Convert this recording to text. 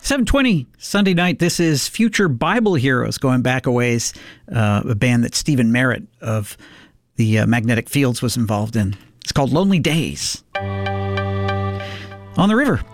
7:20 Sunday night. This is Future Bible Heroes, going back a ways, a band that Stephen Merritt of the Magnetic Fields was involved in. It's called Lonely Days. On the River,